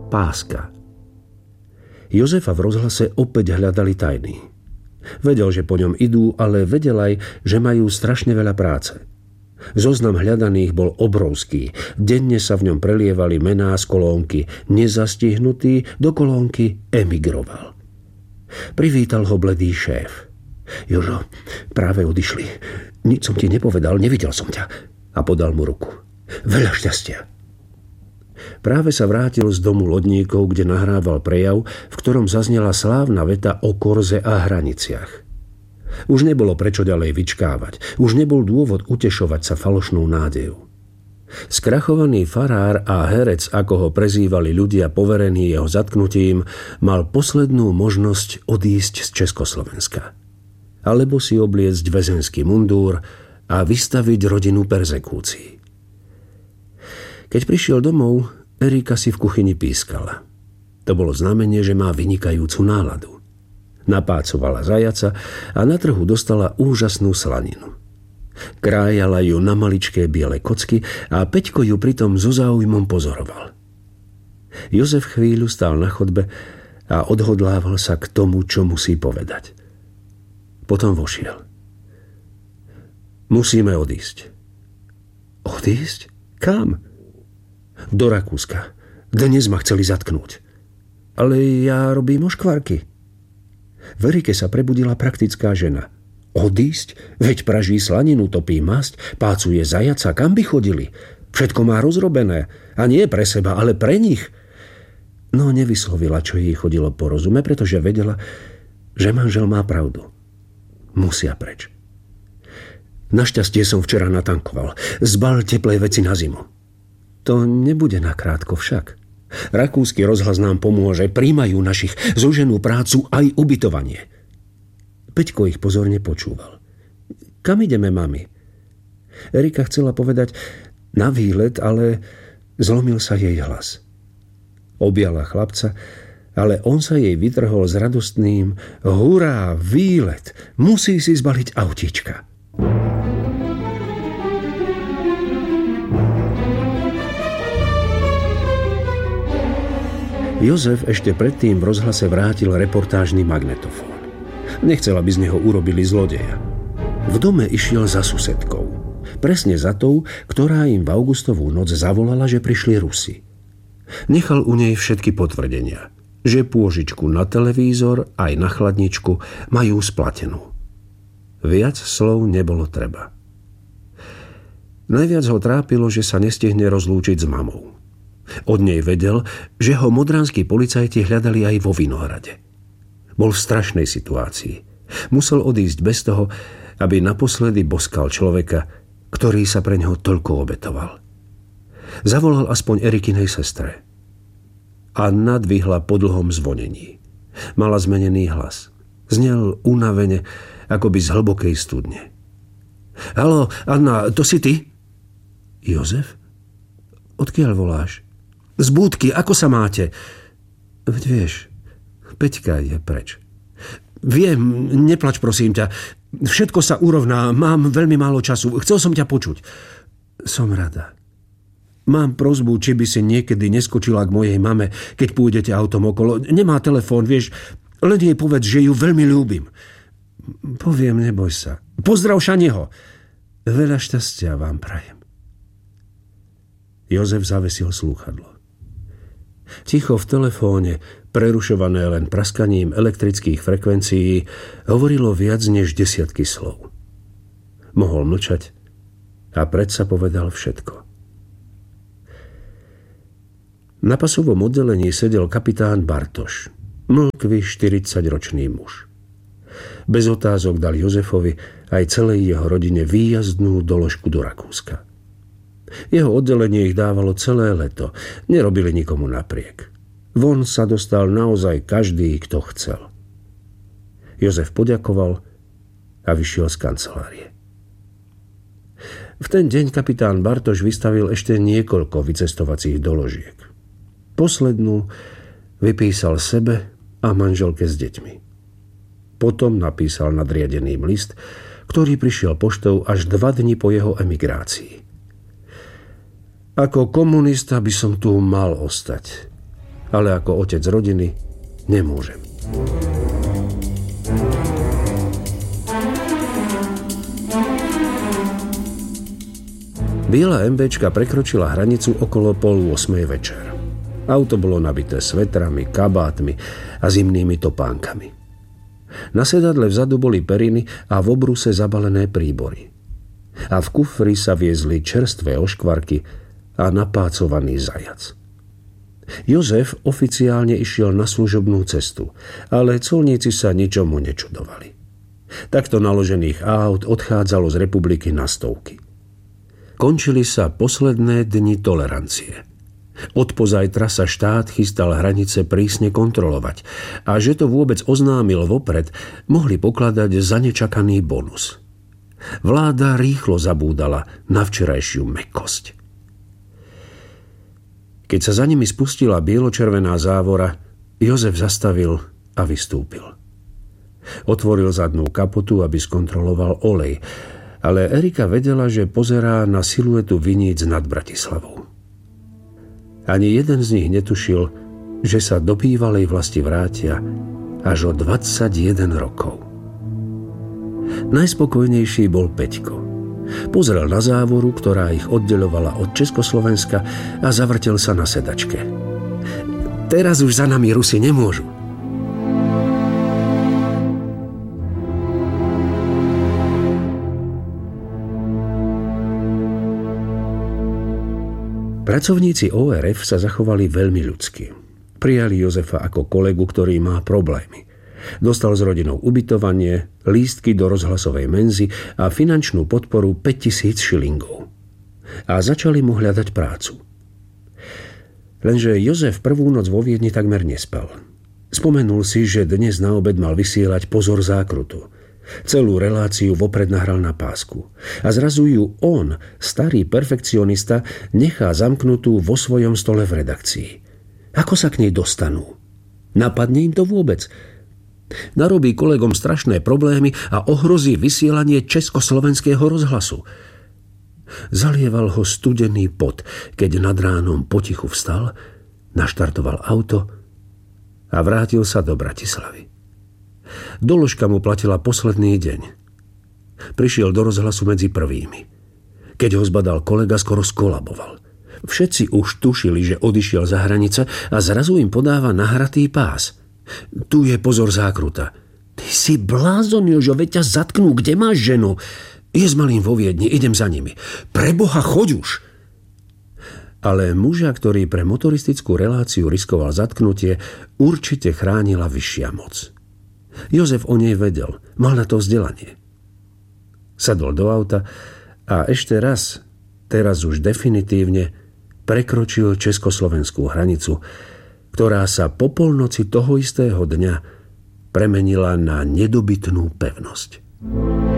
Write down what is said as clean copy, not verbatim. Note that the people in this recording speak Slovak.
Páska. Jozefa v rozhlase opäť hľadali tajní. Vedel, že po ňom idú, ale vedel aj, že majú strašne veľa práce. Zoznam hľadaných bol obrovský. Denne sa v ňom prelievali mená z kolónky nezastihnutý do kolónky emigroval. Privítal ho bledý šéf. Jožo, práve odišli. Nič som ti nepovedal, nevidel som ťa. A podal mu ruku. Veľa šťastia. Práve sa vrátil z domu lodníkov, kde nahrával prejav, v ktorom zaznela slávna veta o korze a hraniciach. Už nebolo prečo ďalej vyčkávať. Už nebol dôvod utešovať sa falošnou nádejou. Skrachovaný farár a herec, ako ho prezývali ľudia poverení jeho zatknutím, mal poslednú možnosť odísť z Československa. Alebo si obliecť väzenský mundúr a vystaviť rodinu perzekúcii. Keď prišiel domov, Erika si v kuchyni pískala. To bolo znamenie, že má vynikajúcu náladu. Napácovala zajaca a na trhu dostala úžasnú slaninu. Krájala ju na maličké biele kocky a Peťko ju pritom so záujmom pozoroval. Jozef chvíľu stál na chodbe a odhodlával sa k tomu, čo musí povedať. Potom vošiel. Musíme odísť. Odísť? Kam? Do Rakúska. Dnes ma chceli zatknúť. Ale ja robím oškvarky. V Erike sa prebudila praktická žena. Odísť? Veď praží slaninu, topí masť, pácuje zajaca, kam by chodili? Všetko má rozrobené. A nie pre seba, ale pre nich. No nevyslovila, čo jej chodilo po rozume, pretože vedela, že manžel má pravdu. Musia preč. Našťastie som včera natankoval. Zbal teplé veci na zimu. To nebude nakrátko však. Rakúsky rozhlas nám pomôže, príjmajú našich, zoženú prácu aj ubytovanie. Peťko ich pozorne počúval. Kam ideme, mami? Erika chcela povedať na výlet, ale zlomil sa jej hlas. Objala chlapca, ale on sa jej vytrhol s radostným hurá, výlet, musí si zbaliť autíčka. Jozef ešte predtým v rozhlase vrátil reportážny magnetofón. Nechcel, aby z neho urobili zlodeja. V dome išiel za susedkou. Presne za tou, ktorá im v augustovú noc zavolala, že prišli Rusi. Nechal u nej všetky potvrdenia, že pôžičku na televízor aj na chladničku majú splatenú. Viac slov nebolo treba. Najviac ho trápilo, že sa nestihne rozlúčiť s mamou. Od nej vedel, že ho modranskí policajti hľadali aj vo Vinohrade. Bol v strašnej situácii. Musel odísť bez toho, aby naposledy boskal človeka, ktorý sa pre neho toľko obetoval. Zavolal aspoň Erikinej sestre. Anna dvihla po dlhom zvonení. Mala zmenený hlas. Znel unavene, akoby z hlbokej studne. Haló, Anna, to si ty? Jozef? Odkiaľ voláš? Z búdky, ako sa máte? Veď vieš, Peťka je preč. Viem, neplač prosím ťa. Všetko sa urovná, mám veľmi málo času. Chcel som ťa počuť. Som rada. Mám prosbu, či by si niekedy neskočila k mojej mame, keď pôjdete autom okolo. Nemá telefón, vieš, len jej povedz, že ju veľmi ľúbim. Poviem, neboj sa. Pozdrav Šaniho. Veľa šťastia vám prajem. Jozef zavesil slúchadlo. Ticho v telefóne, prerušované len praskaním elektrických frekvencií, hovorilo viac než desiatky slov. Mohol mlčať a predsa povedal všetko. Na pasovom oddelení sedel kapitán Bartoš, mlkvý 40-ročný muž. Bez otázok dal Jozefovi aj celej jeho rodine výjazdnú doložku do Rakúska. Jeho oddelenie ich dávalo celé leto. Nerobili nikomu napriek. Von sa dostal naozaj každý, kto chcel. Jozef poďakoval a vyšiel z kancelárie. V ten deň kapitán Bartoš vystavil ešte niekoľko vycestovacích doložiek. Poslednú vypísal sebe a manželke s deťmi. Potom napísal nadriadeným list, ktorý prišiel poštou až 2 dni po jeho emigrácii. Ako komunista by som tu mal ostať. ale ako otec rodiny nemôžem. Biela MBčka prekročila hranicu okolo 7:30 večer. Auto bolo nabité svetrami, kabátmi a zimnými topánkami. Na sedadle vzadu boli periny a v obruse zabalené príbory. A v kufri sa viezli čerstvé oškvarky a napácovaný zajac. Jozef oficiálne išiel na služobnú cestu, ale colníci sa ničomu nečudovali. Takto naložených áut odchádzalo z republiky na stovky. Končili sa posledné dni tolerancie. Odpozajtra sa štát chystal hranice prísne kontrolovať a že to vôbec oznámil vopred, mohli pokladať za nečakaný bonus. Vláda rýchlo zabúdala na včerajšiu mäkkosť. Keď sa za nimi spustila bielo-červená závora, Jozef zastavil a vystúpil. Otvoril zadnú kapotu, aby skontroloval olej, ale Erika vedela, že pozerá na siluetu viníc nad Bratislavou. Ani jeden z nich netušil, že sa do bývalej vlasti vrátia až o 21 rokov. Najspokojnejší bol Peťko. Pozrel na závoru, ktorá ich oddeľovala od Československa a zavrtel sa na sedačke. Teraz už za nami Rusi nemôžu. Pracovníci ORF sa zachovali veľmi ľudsky. Prijali Jozefa ako kolegu, ktorý má problémy. Dostal s rodinou ubytovanie, lístky do rozhlasovej menzy a finančnú podporu 5000 šilingov. A začali mu hľadať prácu. Lenže Jozef prvú noc vo Viedni takmer nespal. Spomenul si, že dnes na obed mal vysielať Pozor zákrutu. Celú reláciu vopred nahral na pásku. A zrazu ju on, starý perfekcionista, nechá zamknutú vo svojom stole v redakcii. Ako sa k nej dostanú? Napadne im to vôbec? Narobí kolegom strašné problémy a ohrozí vysielanie Československého rozhlasu. Zalieval ho studený pot, keď nad ránom potichu vstal, naštartoval auto a vrátil sa do Bratislavy. Doložka mu platila posledný deň. Prišiel do rozhlasu medzi prvými. Keď ho zbadal kolega, skoro skolaboval. Všetci už tušili, že odišiel za hranice a zrazu im podáva nahratý pás. Tu je Pozor zákruta. Ty si blázon, Jožo, veď ťa zatknú, kde máš ženu? Je s malým vo Viedni, idem za nimi. Preboha, choď už! Ale muža, ktorý pre motoristickú reláciu riskoval zatknutie, určite chránila vyššia moc. Jozef o nej vedel, mal na to vzdelanie. Sadol do auta a ešte raz, teraz už definitívne, prekročil československú hranicu, ktorá sa po polnoci toho istého dňa premenila na nedobytnú pevnosť.